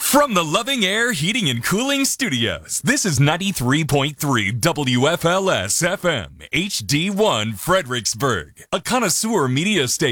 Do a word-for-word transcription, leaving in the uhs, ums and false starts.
From the Loving Air Heating and Cooling Studios, this is ninety-three point three W F L S F M, H D one Fredericksburg, a connoisseur media station.